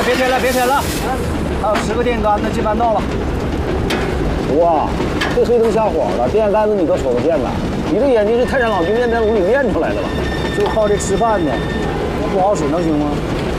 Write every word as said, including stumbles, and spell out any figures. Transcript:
别添了，别添了。还有十个电杆子，基本到了。 哇，这黑灯瞎火的，电线杆子你都瞅得见呐？你这眼睛是泰山老君练在炉里练出来的吧？ 就靠这吃饭呢，不好使能行吗？